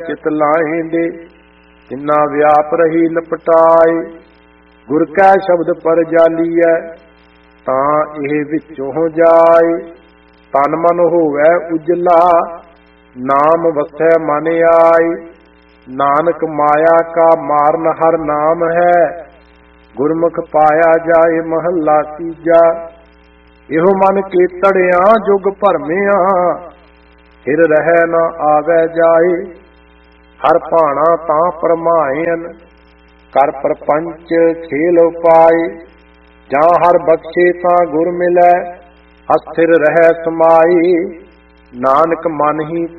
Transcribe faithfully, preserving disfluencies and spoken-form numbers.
ਚਿਤ ਲਾਹੇਂਦੇ, ਤਿੰਨਾ ਵਿਆਪ ਰਹੀ ਲਪਟਾਏ। ਗੁਰ ਕੈ ਸ਼ਬਦ ਪਰ ਜਾਲੀਐ, ਤਾਂ ਇਹ ਵਿੱਚੋਂ ਜਾਏ। ਤਨ ਮਨ ਹੋਵੈ ਉਜਲਾ, ਨਾਮ ਵਸੈ ਮਨ ਆਏ। ਨਾਨਕ ਮਾਇਆ ਕਾ ਮਾਰਨ ਹਰ ਨਾਮ ਹੈ, ਗੁਰਮੁਖ ਪਾਇਆ ਜਾਏ ਮਹੱਲਾ ਤੀਜਾ। ਇਹੋ ਮਨ ਕੀਤੜਿਆ ਜੁਗ ਭਰਮਿਆ, ਫਿਰ ਰਹਿ ਨਾ ਆਵੈ ਜਾਏ। ਹਰ ਭਾਣਾ ਤਾਂ ਪਰਮਾਇਨ, ਕਰ ਪ੍ਰਪੰਚ ਖੇਲ ਉਪਾਏ। ਜਾਂ ਹਰ ਬਖਸ਼ੇ ਤਾਂ ਗੁਰ ਮਿਲੈ, ਅਸਥਿਰ ਰਹਿ ਸਮਾਈ। ਨਾਨਕ ਮਨ ਹੀ